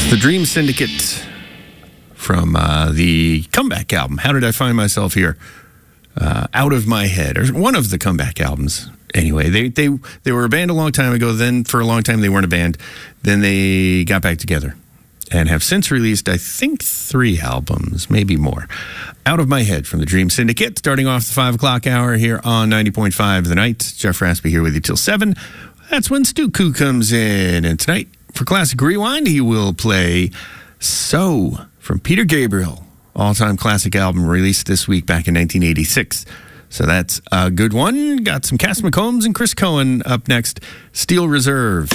The Dream Syndicate from the comeback album, How Did I Find Myself Here? Out of My Head, or one of the comeback albums. Anyway, they were a band a long time ago. Then for a long time they weren't a band. Then they got back together and have since released, I think, 3 albums, maybe more. Out of My Head from the Dream Syndicate, starting off the 5 o'clock hour here on 90.5 The Night. Jeff Raspy here with you till 7. That's when Stu Koo comes in. And tonight, for Classic Rewind, he will play So from Peter Gabriel, all-time classic album released this week back in 1986. So that's a good one. Got some Cass McCombs and Chris Cohen up next. Steel Reserve.